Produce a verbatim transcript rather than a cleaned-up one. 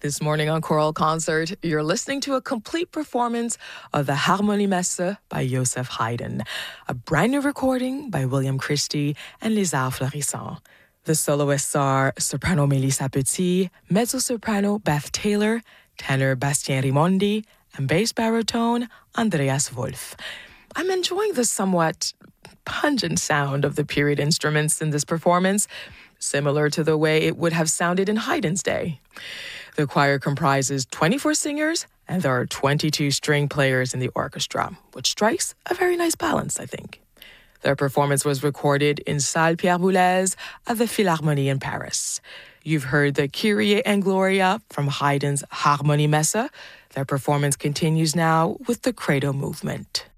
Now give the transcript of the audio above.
This morning on Choral Concert, you're listening to a complete performance of the Harmoniemesse by Joseph Haydn, a brand new recording by William Christie and Les Arts Florissants. The soloists are soprano Melissa Petit, mezzo-soprano Beth Taylor, tenor Bastien Rimondi, and bass baritone Andreas Wolf. I'm enjoying the somewhat pungent sound of the period instruments in this performance, similar to the way it would have sounded in Haydn's day. The choir comprises twenty-four singers, and there are twenty-two string players in the orchestra, which strikes a very nice balance, I think. Their performance was recorded in Salle Pierre Boulez at the Philharmonie in Paris. You've heard the Kyrie and Gloria from Haydn's Harmoniemesse. Their performance continues now with the Credo movement.